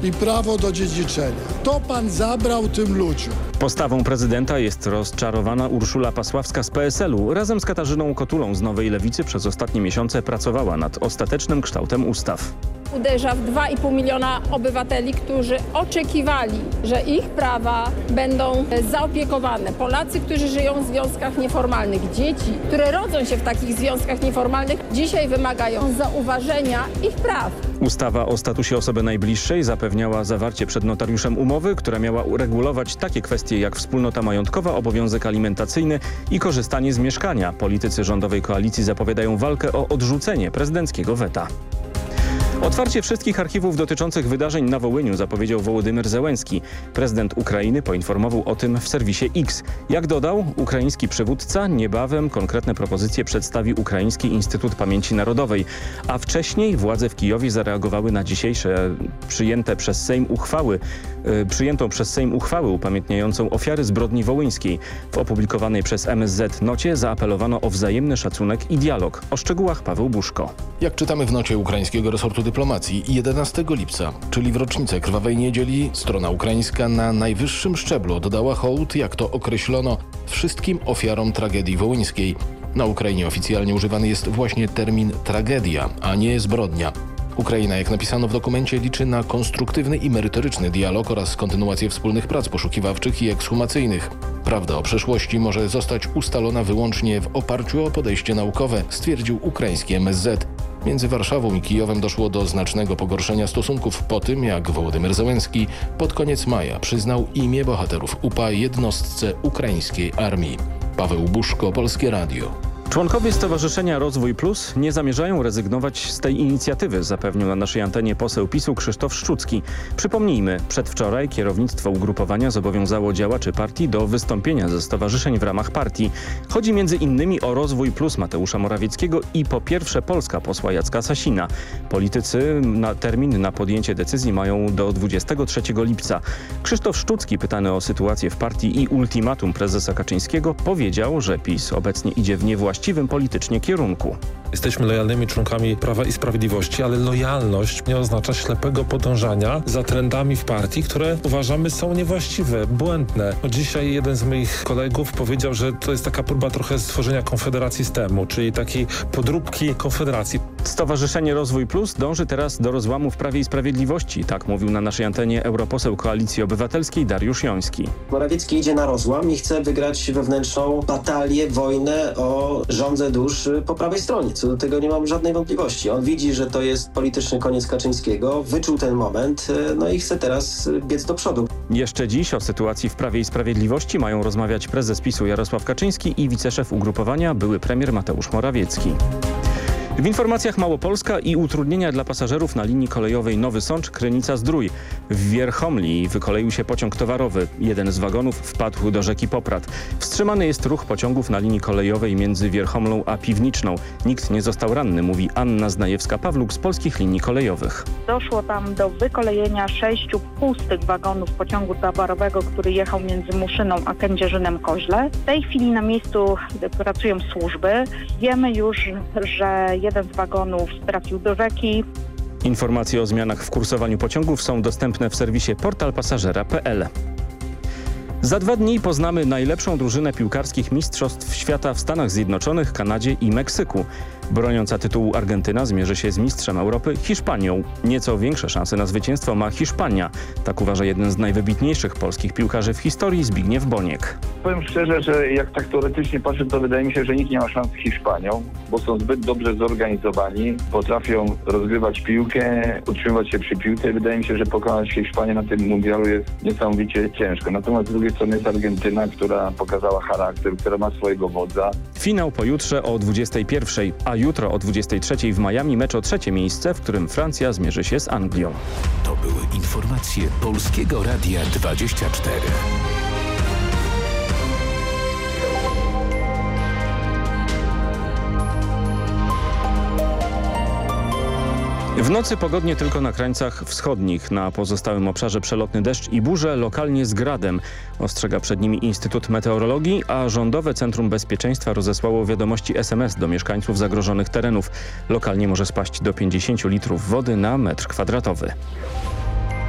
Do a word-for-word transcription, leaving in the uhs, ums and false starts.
i prawo do dziedziczenia. To pan zabrał tym ludziom. Postawą prezydenta jest rozczarowana Urszula Pasławska z P S L u. Razem z Katarzyną Kotulą z Nowej Lewicy przez ostatnie miesiące pracowała nad ostatecznym kształtem ustaw. Uderza w dwa i pół miliona obywateli, którzy oczekiwali, że ich prawa będą zaopiekowane. Polacy, którzy żyją w związkach nieformalnych, dzieci, które rodzą się w takich związkach nieformalnych, dzisiaj wymagają zauważenia ich praw. Ustawa o statusie osoby najbliższej zapewniała zawarcie przed notariuszem umowy, która miała uregulować takie kwestie jak wspólnota majątkowa, obowiązek alimentacyjny i korzystanie z mieszkania. Politycy rządowej koalicji zapowiadają walkę o odrzucenie prezydenckiego weta. Otwarcie wszystkich archiwów dotyczących wydarzeń na Wołyniu zapowiedział Wołodymyr Zełenski. Prezydent Ukrainy poinformował o tym w serwisie X. Jak dodał, ukraiński przywódca niebawem konkretne propozycje przedstawi Ukraiński Instytut Pamięci Narodowej. A wcześniej władze w Kijowie zareagowały na dzisiejsze przyjęte przez Sejm uchwały, yy, przyjętą przez Sejm uchwałę upamiętniającą ofiary zbrodni wołyńskiej. W opublikowanej przez M S Z nocie zaapelowano o wzajemny szacunek i dialog. O szczegółach Paweł Buszko. Jak czytamy w nocie ukraińskiego resortu dyplomacji, jedenastego lipca, czyli w rocznicę Krwawej Niedzieli, strona ukraińska na najwyższym szczeblu oddała hołd, jak to określono, wszystkim ofiarom tragedii wołyńskiej. Na Ukrainie oficjalnie używany jest właśnie termin tragedia, a nie zbrodnia. Ukraina, jak napisano w dokumencie, liczy na konstruktywny i merytoryczny dialog oraz kontynuację wspólnych prac poszukiwawczych i ekshumacyjnych. Prawda o przeszłości może zostać ustalona wyłącznie w oparciu o podejście naukowe, stwierdził ukraiński M S Z. Między Warszawą i Kijowem doszło do znacznego pogorszenia stosunków po tym, jak Wołodymyr Zełenski pod koniec maja przyznał imię bohaterów U P A jednostce ukraińskiej armii. Paweł Buszko, Polskie Radio. Członkowie Stowarzyszenia Rozwój Plus nie zamierzają rezygnować z tej inicjatywy, zapewnił na naszej antenie poseł PiSu Krzysztof Szczucki. Przypomnijmy, przedwczoraj kierownictwo ugrupowania zobowiązało działaczy partii do wystąpienia ze stowarzyszeń w ramach partii. Chodzi między innymi o Rozwój Plus Mateusza Morawieckiego i Po pierwsze Polska posła Jacka Sasina. Politycy na termin na podjęcie decyzji mają do dwudziestego trzeciego lipca. Krzysztof Szczucki, pytany o sytuację w partii i ultimatum prezesa Kaczyńskiego, powiedział, że PiS obecnie idzie w niewłaściwym politycznie kierunku. Jesteśmy lojalnymi członkami Prawa i Sprawiedliwości, ale lojalność nie oznacza ślepego podążania za trendami w partii, które uważamy są niewłaściwe, błędne. Dzisiaj jeden z moich kolegów powiedział, że to jest taka próba trochę stworzenia konfederacji systemu, czyli takiej podróbki konfederacji. Stowarzyszenie Rozwój Plus dąży teraz do rozłamu w Prawie i Sprawiedliwości. Tak mówił na naszej antenie europoseł Koalicji Obywatelskiej Dariusz Joński. Morawiecki idzie na rozłam i chce wygrać wewnętrzną batalię, wojnę o żądzę dusz po prawej stronie. Co do tego nie mam żadnej wątpliwości. On widzi, że to jest polityczny koniec Kaczyńskiego, wyczuł ten moment, no i chce teraz biec do przodu. Jeszcze dziś o sytuacji w Prawie i Sprawiedliwości mają rozmawiać prezes PiSu Jarosław Kaczyński i wiceszef ugrupowania były premier Mateusz Morawiecki. W informacjach Małopolska i utrudnienia dla pasażerów na linii kolejowej Nowy Sącz – Krynica-Zdrój. W Wierchomli wykoleił się pociąg towarowy. Jeden z wagonów wpadł do rzeki Poprad. Wstrzymany jest ruch pociągów na linii kolejowej między Wierchomlą a Piwniczną. Nikt nie został ranny, mówi Anna Znajewska-Pawluk z Polskich Linii Kolejowych. Doszło tam do wykolejenia sześciu pustych wagonów pociągu towarowego, który jechał między Muszyną a Kędzierzynem-Koźle. W tej chwili na miejscu pracują służby. Wiemy już, że jeden z wagonów trafił do rzeki. Informacje o zmianach w kursowaniu pociągów są dostępne w serwisie portal pasażera kropka p l. Za dwa dni poznamy najlepszą drużynę piłkarskich mistrzostw świata w Stanach Zjednoczonych, Kanadzie i Meksyku. Broniąca tytułu Argentyna zmierzy się z mistrzem Europy Hiszpanią. Nieco większe szanse na zwycięstwo ma Hiszpania. Tak uważa jeden z najwybitniejszych polskich piłkarzy w historii, Zbigniew Boniek. Powiem szczerze, że jak tak teoretycznie patrzę, to wydaje mi się, że nikt nie ma szans z Hiszpanią, bo są zbyt dobrze zorganizowani, potrafią rozgrywać piłkę, utrzymywać się przy piłce. Wydaje mi się, że pokonać Hiszpanię na tym mundialu jest niesamowicie ciężko. Natomiast z drugiej strony jest Argentyna, która pokazała charakter, która ma swojego wodza. Finał pojutrze o dwudziestej pierwszej, a jutro o dwudziestej trzeciej w Miami mecz o trzecie miejsce, w którym Francja zmierzy się z Anglią. To były informacje Polskiego Radia dwadzieścia cztery. W nocy pogodnie tylko na krańcach wschodnich. Na pozostałym obszarze przelotny deszcz i burze, lokalnie z gradem. Ostrzega przed nimi Instytut Meteorologii, a Rządowe Centrum Bezpieczeństwa rozesłało wiadomości S M S do mieszkańców zagrożonych terenów. Lokalnie może spaść do pięćdziesięciu litrów wody na metr kwadratowy.